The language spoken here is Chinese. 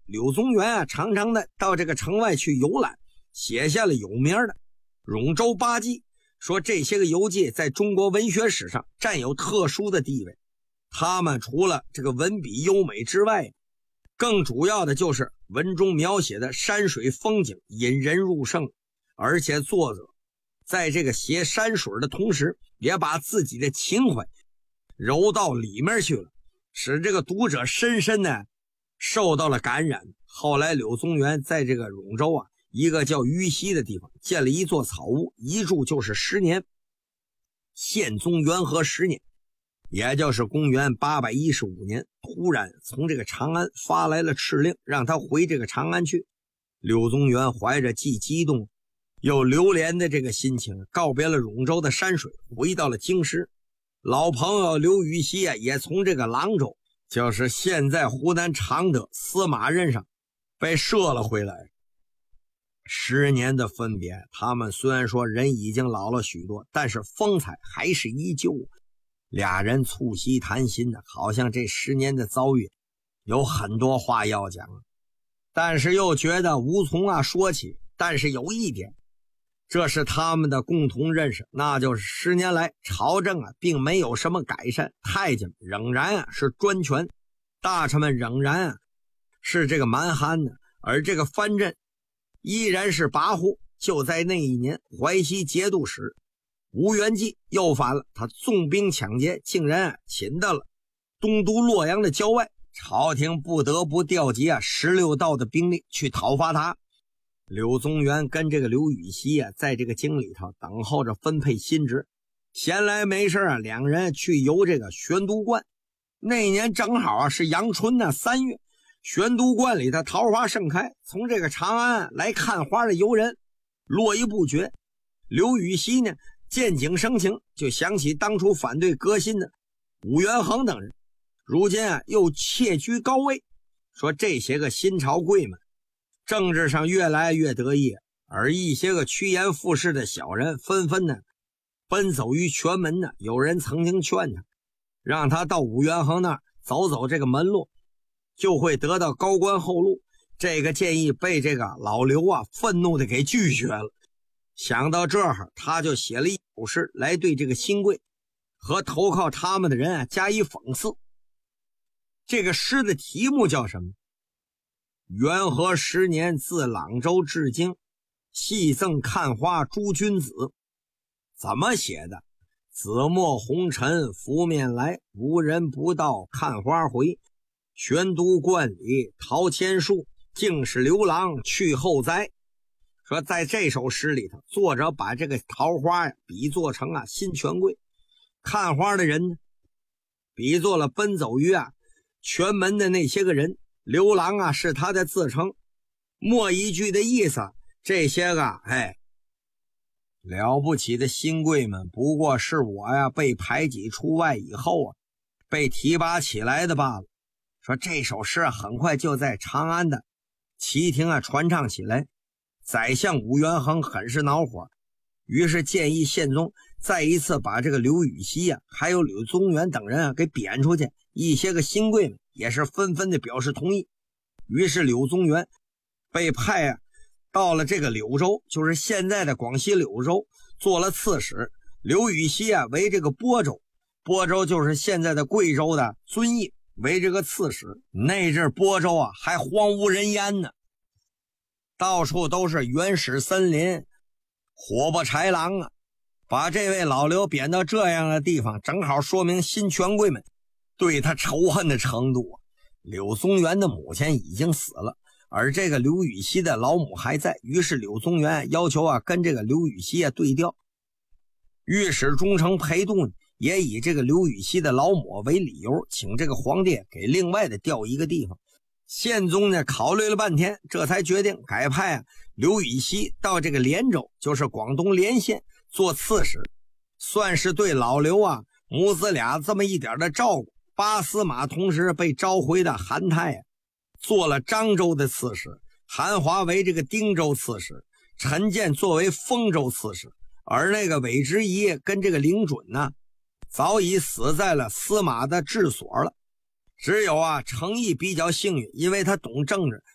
柳宗元常常的到这个城外去游览，写下了有名的《永州八记》，说这些个游记在中国文学史上占有特殊的地位。他们除了这个文笔优美之外，更主要的就是文中描写的山水风景引人入胜，而且作者在这个写山水的同时，也把自己的情怀揉到里面去了，使这个读者深深的受到了感染。后来柳宗元在这个永州一个叫玉溪的地方建了一座草屋，一住就是10年。宪宗元和10年，也就是公元815年，突然从这个长安发来了敕令，让他回这个长安去。柳宗元怀着既激动又流连的这个心情，告别了永州的山水，回到了京师。老朋友刘禹锡也从这个郎州，就是现在湖南常德司马任上被射了回来。10年的分别，他们虽然说人已经老了许多，但是风采还是依旧。俩人促膝谈心的，好像这10年的遭遇有很多话要讲，但是又觉得无从说起。但是有一点，这是他们的共同认识，那就是10年来朝政并没有什么改善，太监仍然是专权，大臣们仍然是这个蛮憨的，而这个藩镇依然是跋扈。就在那一年，淮西节度使吴元济又反了，他纵兵抢劫，竟然擒到了东都洛阳的郊外，朝廷不得不调集16道的兵力去讨伐他。柳宗元跟这个刘禹锡在这个京里头等候着分配新职，闲来没事两人去游这个玄都观。那年正好是阳春3月，玄都观里的桃花盛开，从这个长安来看花的游人络绎不绝。刘禹锡呢见景生情，就想起当初反对革新的武元衡等人，如今又窃居高位，说这些个新朝贵们政治上越来越得意，而一些个趋炎附势的小人纷纷奔走于权门呢。有人曾经劝他，让他到武元衡那儿走走这个门路，就会得到高官厚禄。这个建议被这个老刘愤怒的给拒绝了。想到这儿，他就写了一首诗来对这个新贵和投靠他们的人加以讽刺。这个诗的题目叫什么？元和10年自朗州至京，细赠看花诸君子。怎么写的？紫陌红尘拂面来，无人不到看花回。玄都观里桃千树，竟是刘郎去后栽。说在这首诗里头，作者把这个桃花比作成新权贵，看花的人呢比作了奔走于权门的那些个人，刘郎是他的自称。末一句的意思，这些个了不起的新贵们，不过是我被排挤出外以后被提拔起来的罢了。说这首诗很快就在长安的旗亭传唱起来，宰相武元衡很是恼火，于是建议宪宗再一次把这个刘禹锡还有柳宗元等人给贬出去。一些个新贵们也是纷纷的表示同意，于是柳宗元被派到了这个柳州，就是现在的广西柳州，做了刺史。刘禹锡为这个播州，播州就是现在的贵州的遵义，为这个刺史。那阵播州还荒无人烟呢，到处都是原始森林，火不豺狼把这位老刘贬到这样的地方，正好说明新权贵们对他仇恨的程度。柳宗元的母亲已经死了，而这个刘禹锡的老母还在，于是柳宗元要求跟这个刘禹锡对调。御史中丞裴度也以这个刘禹锡的老母为理由，请这个皇帝给另外的调一个地方。宪宗呢考虑了半天，这才决定改派刘禹锡到这个连州，就是广东连县做刺史，算是对老刘母子俩这么一点的照顾。八司马同时被召回的韩泰做了漳州的刺史，韩华为这个汀州刺史，陈建作为丰州刺史，而那个韦之仪跟这个凌准呢早已死在了司马的治所了。只有程颐比较幸运，因为他懂政治，